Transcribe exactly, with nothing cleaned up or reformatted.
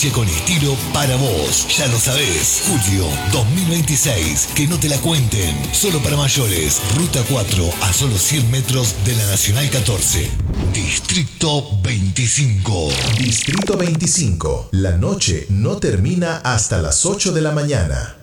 Elegancia con estilo para vos. Ya lo sabés. Julio dos mil veintiséis. Que no te la cuenten. Solo para mayores. Ruta cuatro a solo cien metros de la Nacional catorce. Distrito veinticinco. Distrito veinticinco. La noche no termina hasta las ocho de la mañana.